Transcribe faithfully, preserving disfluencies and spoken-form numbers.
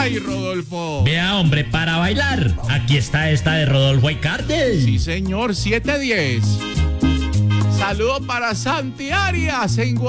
Ay, Rodolfo. Vea, hombre, para bailar. Aquí está esta de Rodolfo Aicardi. Sí, señor, siete diez. Saludo para Santi Arias en